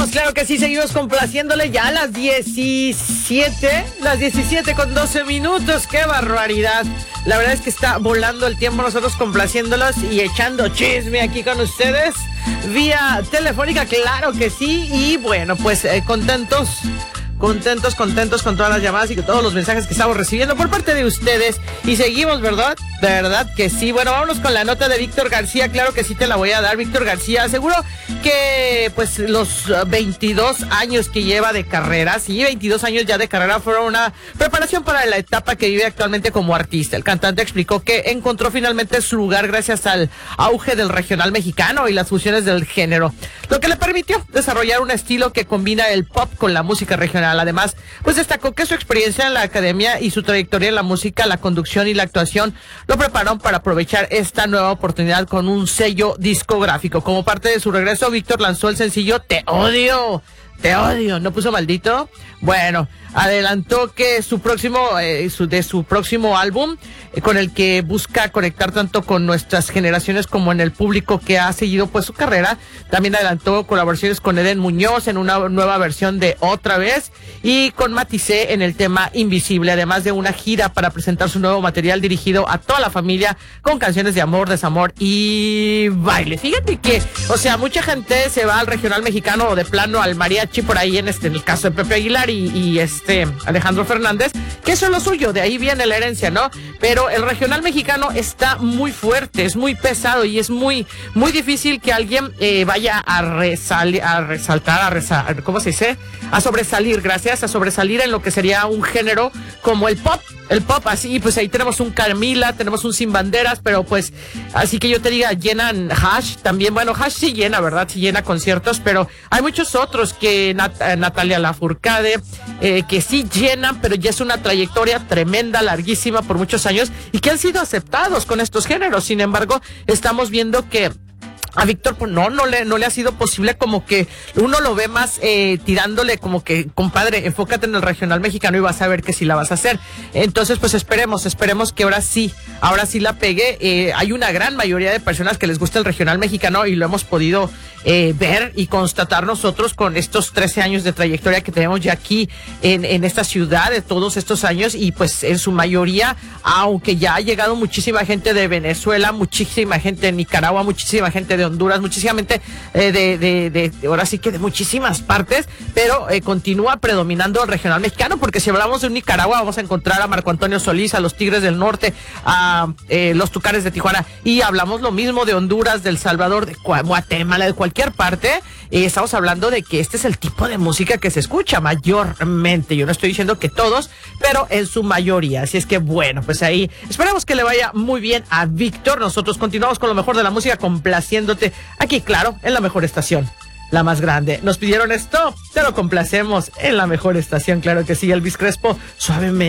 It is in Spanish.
claro que sí, seguimos complaciéndole ya a las 17 con 12 minutos. ¡Qué barbaridad! La verdad es que está volando el tiempo, nosotros complaciéndolos y echando chisme aquí con ustedes vía telefónica, claro que sí. Y bueno, pues contentos con todas las llamadas y con todos los mensajes que estamos recibiendo por parte de ustedes. Y seguimos, ¿verdad? De verdad que sí. Bueno, vámonos con la nota de Víctor García. Claro que sí te la voy a dar, Víctor García. Aseguro que pues los 22 años que lleva de carrera, sí, 22 años ya de carrera, fueron una preparación para la etapa que vive actualmente como artista. El cantante explicó que encontró finalmente su lugar gracias al auge del regional mexicano y las fusiones del género, lo que le permitió desarrollar un estilo que combina el pop con la música regional. Además, pues destacó que su experiencia en la academia y su trayectoria en la música, la conducción y la actuación lo prepararon para aprovechar esta nueva oportunidad con un sello discográfico. Como parte de su regreso, Víctor lanzó el sencillo Te Odio. Te odio, ¿no puso maldito? Bueno, adelantó que su próximo álbum, con el que busca conectar tanto con nuestras generaciones como en el público que ha seguido pues su carrera. También adelantó colaboraciones con Eden Muñoz en una nueva versión de Otra Vez y con Matisse en el tema Invisible, además de una gira para presentar su nuevo material dirigido a toda la familia con canciones de amor, desamor y baile. Fíjate que, o sea, mucha gente se va al regional mexicano o de plano al mariachi por ahí en el caso de Pepe Aguilar y Alejandro Fernández, que eso es lo suyo, de ahí viene la herencia, ¿no? Pero el regional mexicano está muy fuerte, es muy pesado y es muy difícil que alguien vaya a sobresalir en lo que sería un género como el pop. El pop, así, pues ahí tenemos un Camila, tenemos un Sin Banderas, pero pues, así que yo te diga, llenan Hash también. Bueno, Hash sí llena, ¿verdad? Sí llena conciertos, pero hay muchos otros que Natalia Lafourcade, que sí llenan, pero ya es una trayectoria tremenda, larguísima por muchos años y que han sido aceptados con estos géneros. Sin embargo, estamos viendo que a Víctor pues no le ha sido posible, como que uno lo ve más tirándole como que, compadre, enfócate en el regional mexicano y vas a ver que sí la vas a hacer. Entonces pues esperemos que ahora sí la pegue. Hay una gran mayoría de personas que les gusta el regional mexicano y lo hemos podido ver y constatar nosotros con estos 13 años de trayectoria que tenemos ya aquí en esta ciudad, de todos estos años. Y pues en su mayoría, aunque ya ha llegado muchísima gente de Venezuela, muchísima gente de Nicaragua, muchísima gente de Honduras, muchísima gente ahora sí que de muchísimas partes, pero continúa predominando el regional mexicano, porque si hablamos de Nicaragua vamos a encontrar a Marco Antonio Solís, a los Tigres del Norte, a los Tucanes de Tijuana, y hablamos lo mismo de Honduras, de El Salvador, de Guatemala, de cualquier parte. Estamos hablando de que este es el tipo de música que se escucha mayormente. Yo no estoy diciendo que todos, pero en su mayoría. Así es que bueno, pues ahí esperemos que le vaya muy bien a Víctor. Nosotros continuamos con lo mejor de la música, complaciéndote aquí, claro, en la mejor estación, la más grande. Nos pidieron esto, te lo complacemos en la mejor estación, claro que sí. Elvis Crespo, suavemente.